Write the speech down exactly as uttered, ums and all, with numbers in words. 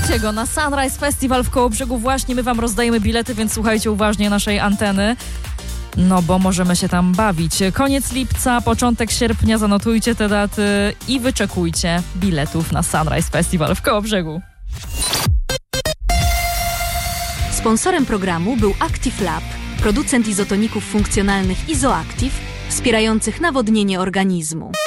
Szukajcie go na Sunrise Festival w Kołobrzegu. Właśnie my wam rozdajemy bilety, więc słuchajcie uważnie naszej anteny. No bo możemy się tam bawić. Koniec lipca, początek sierpnia, zanotujcie te daty i wyczekujcie biletów na Sunrise Festival w Kołobrzegu. Sponsorem programu był Active Lab, producent izotoników funkcjonalnych Izoactive, wspierających nawodnienie organizmu.